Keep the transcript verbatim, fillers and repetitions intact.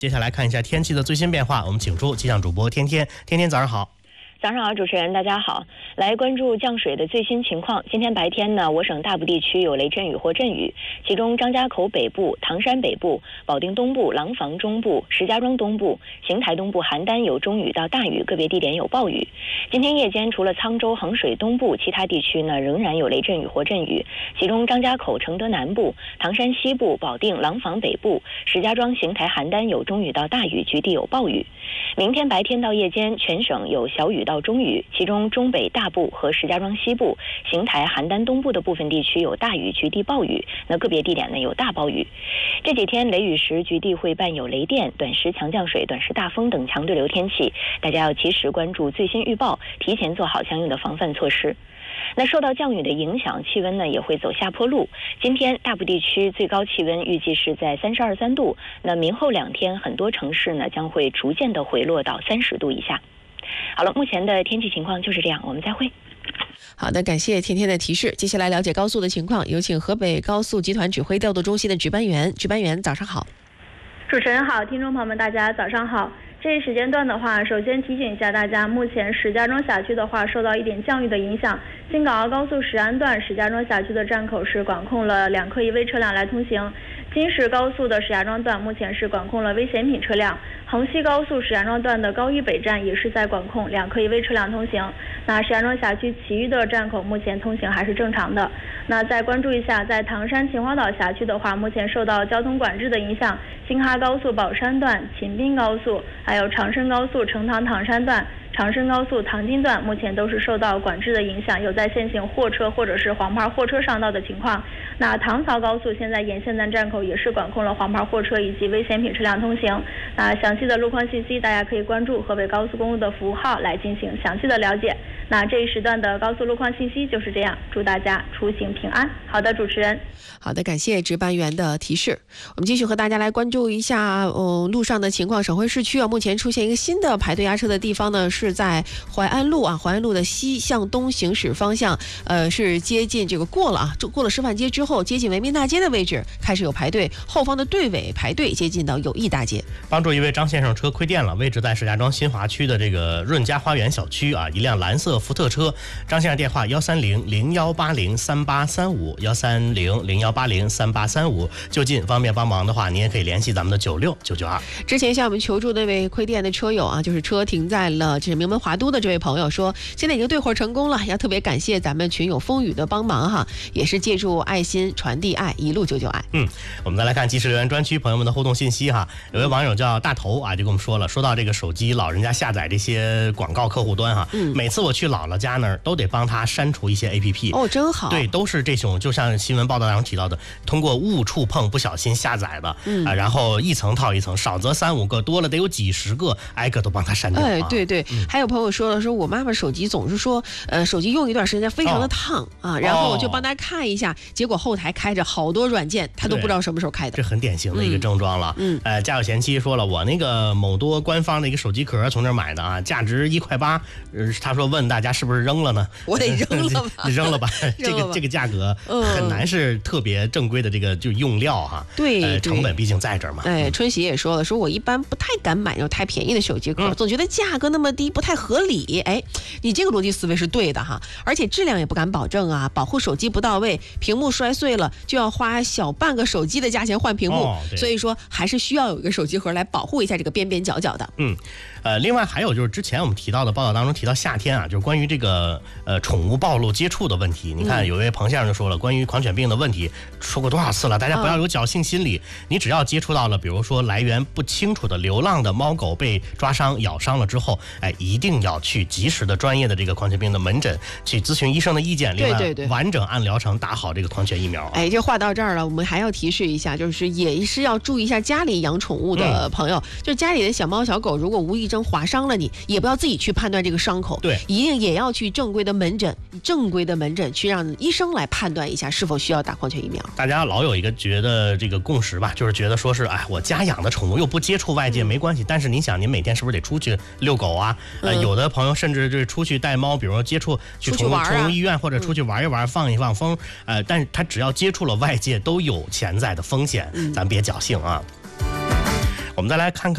接下来看一下天气的最新变化，我们请出气象主播天天。天天早上好。 早上好，主持人大家好，来关注降水的最新情况。今天白天呢，我省大部地区有雷阵雨或阵雨，其中张家口北部、唐山北部、保定东部、廊坊中部、石家庄东部、邢台东部、邯郸有中雨到大雨，个别地点有暴雨。今天夜间除了沧州、衡水东部，其他地区呢仍然有雷阵雨或阵雨，其中张家口、承德南部、唐山西部、保定、廊坊北部、石家庄、邢台、邯郸有中雨到大雨，局地有暴雨。明天白天到夜间，全省有小雨到中雨，其中中北大部和石家庄西部、邢台、邯郸东部的部分地区有大雨，局地暴雨，那个别地点呢有大暴雨。这几天雷雨时，局地会伴有雷电、短时强降水、短时大风等强对流天气，大家要及时关注最新预报，提前做好相应的防范措施。那受到降雨的影响，气温呢也会走下坡路。今天大部地区最高气温预计是在三十二三度，那明后两天很多城市呢将会逐渐的回落到三十度以下。好了，目前的天气情况就是这样，我们再会。 好的，感谢天天的提示。接下来了解高速的情况，有请河北高速集团指挥调度中心的值班员。值班员早上好。 主持人好，听众朋友们大家早上好。这一时间段的话，首先提醒一下大家，目前石家庄辖区的话受到一点降雨的影响，京港澳高速石安段石家庄辖区的站口是管控了两客一危车辆来通行，京石高速的石家庄段目前是管控了危险品车辆，衡西高速石家庄段的高一北站也是在管控两客一危车辆通行。那石家庄辖区其余的站口目前通行还是正常的。那再关注一下，在唐山秦皇岛辖区的话，目前受到交通管制的影响，京哈高速宝山段、秦滨高速还有长深高速成唐唐山段、长深高速唐津段目前都是受到管制的影响，有在限行货车或者是黄牌货车上道的情况。那唐曹高速现在沿线段站口也是管控了黄牌货车以及危险品车辆通行。那详细的路况信息大家可以关注河北高速公路的服务号来进行详细的了解。那这一时段的高速路况信息就是这样，祝大家出行平安。好的，主持人。 好的，感谢值班员的提示。我们继续和大家来关注一下呃路上的情况。省会市区啊，目前出现一个新的排队压车的地方呢，是在淮安路啊，淮安路的西向东行驶方向，呃，是接近这个过了啊，过了师范街之后，接近文明大街的位置开始有排队，后方的队尾排队接近到友谊大街。 帮助一位张先生车亏电了，位置在石家庄新华区的这个润家花园小区啊，一辆蓝色福特车。张先生电话幺三零零幺八零三八三五幺三零零幺八零三八三五，就近方便帮忙的话，您也可以联系咱们的九六九九二。 之前向我们求助那位亏电的车友啊，就是车停在了这是名门华都的这位朋友说，现在已经对货成功了，要特别感谢咱们群友风雨的帮忙哈，也是借助爱心传递爱，一路救救爱。 嗯，我们再来看即时留言专区朋友们的互动信息哈。有位网友叫大头啊，就跟我们说了，说到这个手机老人家下载这些广告客户端哈，嗯，每次我去姥姥家那儿都得帮他删除一些 A P P。 哦，真好。 对，都是这种，就像新闻报道上提到的，通过误触碰不小心下载的，嗯啊，然后一层套一层，少则三五个，多了得有几十个，挨个都帮他删掉。 哎，对对、嗯，还有朋友说了，说我妈妈手机总是说，呃，手机用一段时间非常的烫、哦、啊，然后我就帮他看一下、哦，结果后台开着好多软件，他都不知道什么时候开的。 这很典型的一个症状了。嗯，呃，家有贤妻说了，我那个某多官方的一个手机壳从那儿买的啊，价值一块八，呃，他说问大家是不是扔了呢？ 我得扔了吧， 扔了吧，这个这个价格很难是特别正规的这个就用料哈。 对、 呃，成本毕竟在这儿嘛。 哎，春喜也说了，说我一般不太敢买那种太便宜的手机壳、嗯，总觉得价格那么低不太合理。哎，你这个逻辑思维是对的哈，而且质量也不敢保证啊，保护手机不到位，屏幕摔碎了就要花小半个手机的价钱换屏幕、哦、所以说还是需要有一个手机盒来保护一下这个边边角角的。 嗯，呃，另外还有就是之前我们提到的报道当中提到夏天啊，就是关于这个呃宠物暴露接触的问题。你看有位彭先生就说了，关于狂犬病的问题说过多少次了，大家不要有侥幸心理、嗯、你只要接触到了比如说来源不清楚的流浪的猫狗被抓伤咬伤了之后，哎，一定要去及时的专业的这个狂犬病的门诊去咨询医生的意见，另外对对对， 完整按疗程打好这个狂犬疫苗、啊。 哎，这话到这儿了，我们还要提示一下，就是也是要注意一下家里养宠物的朋友、嗯、就家里的小猫小狗如果无意中划伤了你，也不要自己去判断这个伤口， 对， 一定也要去正规的门诊正规的门诊去让医生来判断一下是否需要打狂犬疫苗。 大家老有一个觉得这个共识吧，就是觉得说是哎，我家养的宠物又不接触外界、嗯、没关系，但是您想您每天是不是得出去遛狗啊、嗯、呃，有的朋友甚至就是出去带猫，比如说接触去宠物、啊、宠物医院或者出去玩一玩、嗯、放一放风，呃，但是他只要接触了外界都有潜在的风险、嗯、咱别侥幸啊。我们再来看看